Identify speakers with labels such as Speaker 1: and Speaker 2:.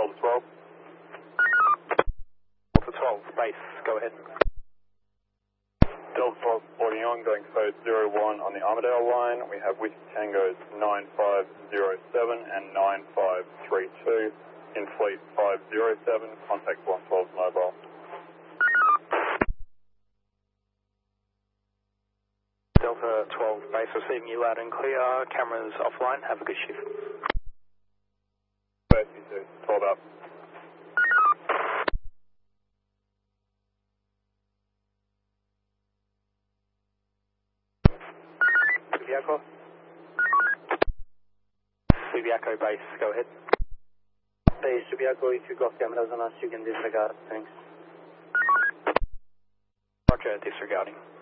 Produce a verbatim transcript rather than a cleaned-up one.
Speaker 1: Delta twelve.
Speaker 2: Delta twelve, base, go ahead.
Speaker 1: Delta twelve boarding on, going code zero one on the Armadale line. We have Whiskey Tangos nine five zero seven and nine five three two in fleet five zero seven, contact one twelve mobile.
Speaker 2: Delta twelve, base, receiving you loud and clear, cameras offline, have a good shift.
Speaker 1: thirty-two, twelve up.
Speaker 2: Subiaco. Subiaco base, go ahead.
Speaker 3: Hey, Subiaco, if you got cameras on us, you can disregard. Thanks.
Speaker 2: Roger, disregarding.